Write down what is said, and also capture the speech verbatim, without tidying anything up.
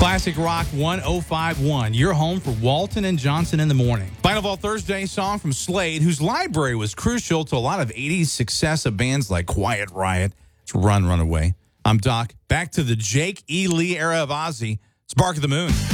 Classic Rock one oh five point one. You're home for Walton and Johnson in the morning. Final of all Thursday song from Slade, whose library was crucial to a lot of eighties success of bands like Quiet Riot. It's Run, Run Away. I'm Doc. Back to the Jake E. Lee era of Ozzy. Spark of the Moon.